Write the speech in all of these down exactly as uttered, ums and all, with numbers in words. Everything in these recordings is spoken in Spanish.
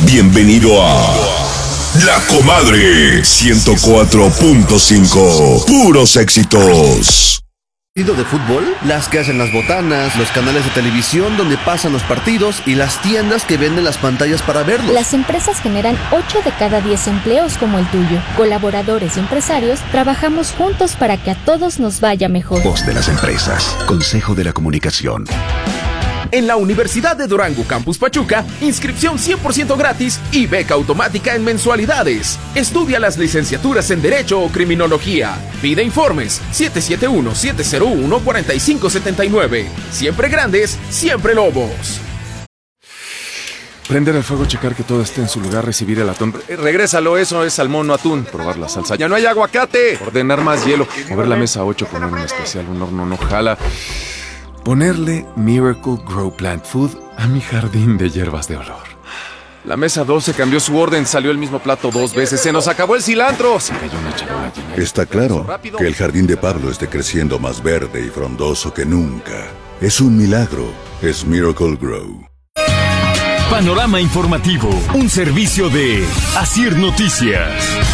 Bienvenido a La Comadre ciento cuatro punto cinco. Puros éxitos. ¿Partido de fútbol? Las que hacen las botanas, los canales de televisión donde pasan los partidos y las tiendas que venden las pantallas para verlos. Las empresas generan ocho de cada diez empleos como el tuyo. Colaboradores y empresarios trabajamos juntos para que a todos nos vaya mejor. Voz de las empresas. Consejo de la Comunicación. En la Universidad de Durango Campus Pachuca, inscripción cien por ciento gratis y beca automática en mensualidades. Estudia las licenciaturas en Derecho o Criminología. Pide informes siete siete uno, siete cero uno, cuatro cinco siete nueve. Siempre grandes, siempre lobos. Prender el fuego, checar que todo esté en su lugar, recibir el atún. Eh, regrésalo, eso es salmón o atún. Probar la salsa. ¡Ya no hay aguacate! Ordenar más hielo. Mover la mesa ocho, poner un especial, un horno no jala. Ponerle Miracle Grow Plant Food a mi jardín de hierbas de olor. La mesa doce cambió su orden, salió el mismo plato dos veces. ¡Se nos acabó el cilantro! Se cayó una charola llena. Está claro que el jardín de Pablo esté creciendo más verde y frondoso que nunca. Es un milagro. Es Miracle Grow. Panorama informativo, un servicio de Asir Noticias.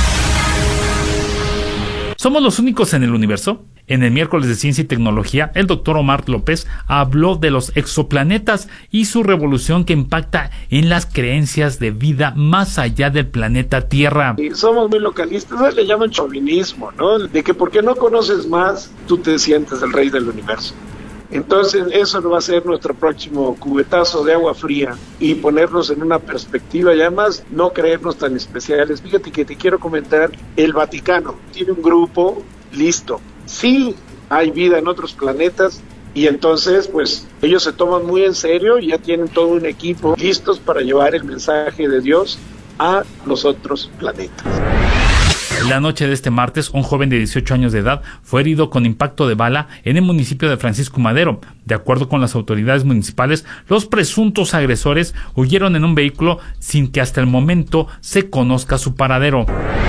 ¿Somos los únicos en el universo? En el miércoles de Ciencia y Tecnología, el doctor Omar López habló de los exoplanetas y su revolución que impacta en las creencias de vida más allá del planeta Tierra. Y somos muy localistas, le llaman chauvinismo, ¿no? De que porque no conoces más, tú te sientes el rey del universo. Entonces eso va a ser nuestro próximo cubetazo de agua fría y ponernos en una perspectiva y además no creernos tan especiales. Fíjate que te quiero comentar, el Vaticano tiene un grupo listo. Sí hay vida en otros planetas y entonces pues ellos se toman muy en serio y ya tienen todo un equipo listos para llevar el mensaje de Dios a los otros planetas. La noche de este martes, un joven de dieciocho años de edad fue herido con impacto de bala en el municipio de Francisco Madero. De acuerdo con las autoridades municipales, los presuntos agresores huyeron en un vehículo sin que hasta el momento se conozca su paradero.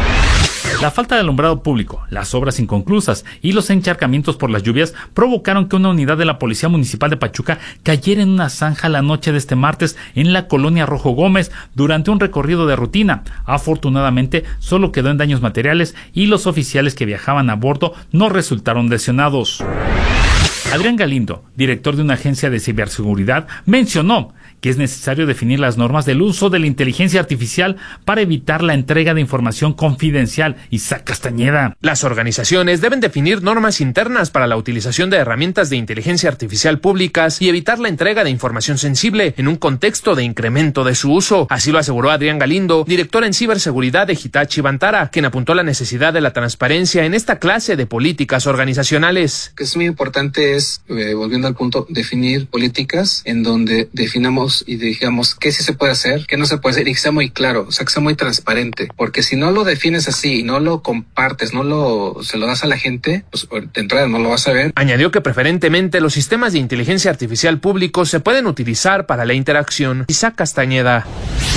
La falta de alumbrado público, las obras inconclusas y los encharcamientos por las lluvias provocaron que una unidad de la Policía Municipal de Pachuca cayera en una zanja la noche de este martes en la colonia Rojo Gómez durante un recorrido de rutina. Afortunadamente, solo quedó en daños materiales y los oficiales que viajaban a bordo no resultaron lesionados. Adrián Galindo, director de una agencia de ciberseguridad, mencionó que es necesario definir las normas del uso de la inteligencia artificial para evitar la entrega de información confidencial. Isaac Castañeda. Las organizaciones deben definir normas internas para la utilización de herramientas de inteligencia artificial públicas y evitar la entrega de información sensible en un contexto de incremento de su uso. Así lo aseguró Adrián Galindo, director en ciberseguridad de Hitachi Vantara, quien apuntó la necesidad de la transparencia en esta clase de políticas organizacionales. Que es muy importante es, eh, volviendo al punto, definir políticas en donde definamos y digamos qué sí se puede hacer, qué no se puede hacer y que sea muy claro, o sea, que sea muy transparente, porque si no lo defines así, no lo compartes, no lo se lo das a la gente, pues de entrada no lo vas a ver. Añadió que preferentemente los sistemas de inteligencia artificial públicos se pueden utilizar para la interacción. Isaac Castañeda.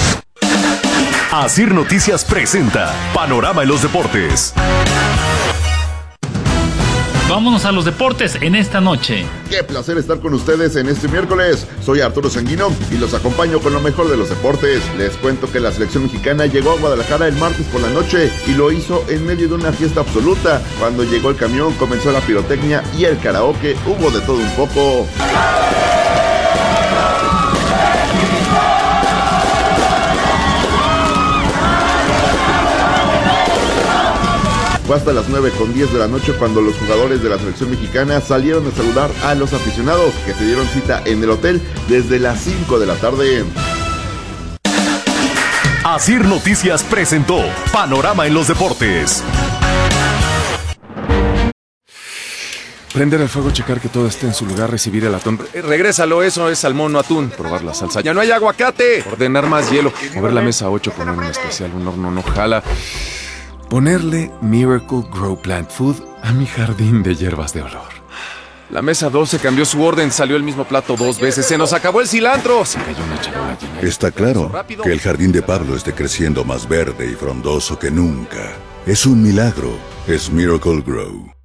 Asir Noticias presenta Panorama en los Deportes. Vámonos a los deportes en esta noche. Qué placer estar con ustedes en este miércoles. Soy Arturo Sanguino y los acompaño con lo mejor de los deportes. Les cuento que la selección mexicana llegó a Guadalajara el martes por la noche y lo hizo en medio de una fiesta absoluta. Cuando llegó el camión comenzó la pirotecnia y el karaoke, hubo de todo un poco. Fue hasta las nueve con diez de la noche cuando los jugadores de la selección mexicana salieron a saludar a los aficionados que se dieron cita en el hotel desde las cinco de la tarde. Asir Noticias presentó Panorama en los Deportes. Prender el fuego, checar que todo esté en su lugar, recibir el atún. Eh, regrésalo, eso es salmón o atún. Probar la salsa. ¡Ya no hay aguacate! Ordenar más hielo. Mover la mesa ocho, poner un especial, un horno no jala. Ponerle Miracle Grow Plant Food a mi jardín de hierbas de olor. La mesa doce cambió su orden, salió el mismo plato dos veces. ¡Se nos acabó el cilantro! Se cayó una charola llena. Está claro que el jardín de Pablo esté creciendo más verde y frondoso que nunca. Es un milagro. Es Miracle Grow.